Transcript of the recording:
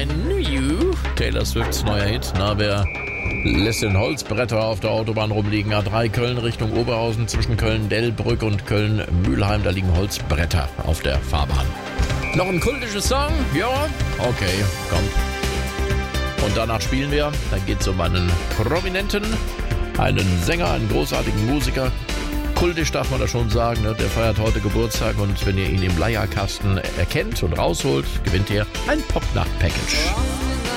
Taylor Swifts neuer Hit. Na, wer lässt den Holzbretter auf der Autobahn rumliegen? A3 Köln Richtung Oberhausen zwischen Köln-Dellbrück und Köln-Mühlheim. Da liegen Holzbretter auf der Fahrbahn. Noch ein kultisches Song? Ja? Okay, kommt. Und danach spielen wir. Dann geht's um einen Prominenten, einen Sänger, einen großartigen Musiker. Kultisch darf man das schon sagen, ne? Der feiert heute Geburtstag und wenn ihr ihn im Leierkasten erkennt und rausholt, gewinnt ihr ein Popnacht-Package.